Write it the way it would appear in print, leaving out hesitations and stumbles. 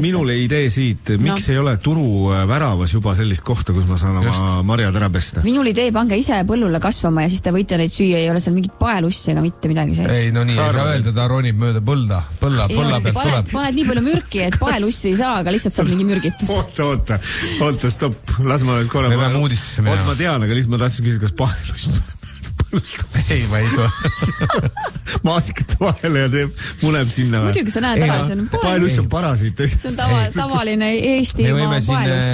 minule idee siit, miks ei ole turu väravas juba sellist kohta, kus ma saan oma marjad ära pesta? Minul idee, pange ise põllule kasvama ja siis te võite neid süüa, ei ole seal mingit paelussi ega mitte midagi sees. Ei, no nii, ei saa öelda, ta ronib mööda põlla pealt tuleb. Paned nii palju mürki, et paelussi ei saa, aga lihtsalt saad mingi mürgitus. Oota, stopp, las ma nüüd korra. Me peame uudistesse minema. Ma tean, aga lihtsalt ma tahtsin küsida, kas paelust ei, ma ei tule. Maasikate vahele ja muneb sinna. Muidugi sa näed ära, see on paelust on parasiit. See on tavaline Eesti paelus.